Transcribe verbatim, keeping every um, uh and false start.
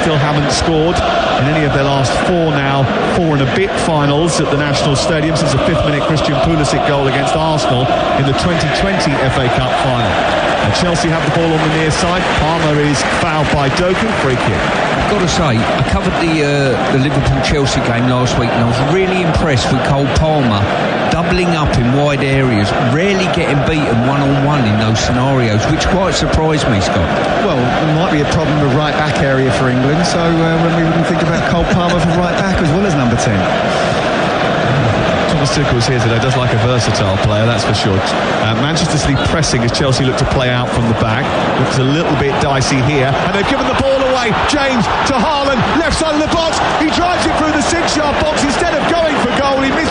still haven't scored in any of their last four now, four and a bit finals at the National Stadium since a fifth-minute Christian Pulisic goal against Arsenal in the twenty twenty F A Cup final. And Chelsea have the ball on the near side. Palmer is fouled by Doku, free kick. I've got to say, I covered the uh, the Liverpool-Chelsea game last week, and I was really impressed with Cole Palmer doubling up in wide areas, rarely getting beaten one-on-one in those scenarios, which quite surprised me, Scott. Well, there might be a problem with right-back area for England, so uh, when we wouldn't think about Cole Palmer for right-back as well as number ten. Thomas Tuchel's here today, does like a versatile player, that's for sure. Uh, Manchester City pressing as Chelsea look to play out from the back. Looks a little bit dicey here, and they've given the ball away. James to Haaland, left side of the box. He drives it through the six-yard box instead of going for goal. He misses.